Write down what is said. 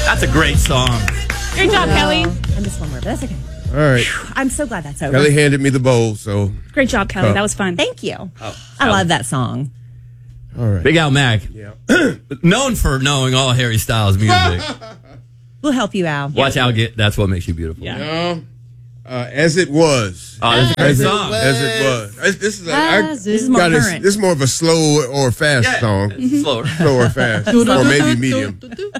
That's a great song. Great job, Kelly. I missed one more, but that's okay. All right. I'm so glad that's over. Kelly handed me the bowl, so. Great job, Kelly. That was fun. Thank you. I love that song. All right. Big Al Mac. Yeah. Known for knowing all Harry Styles music. We'll help you out. Watch Al get That's What Makes You Beautiful. Yeah. As it was. Oh, that's a great song. As it was. This This is more current. This is more of a slow or fast song. Slower. Slow or fast. Or maybe medium.